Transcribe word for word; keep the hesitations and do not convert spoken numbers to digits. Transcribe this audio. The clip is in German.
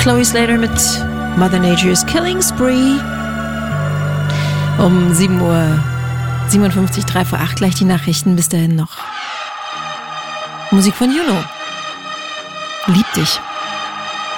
Chloe Slater mit Mother Nature's Killing Spree. Um sieben Uhr siebenundfünfzig, drei vor acht, gleich die Nachrichten. Bis dahin noch Musik von Juno. Lieb dich.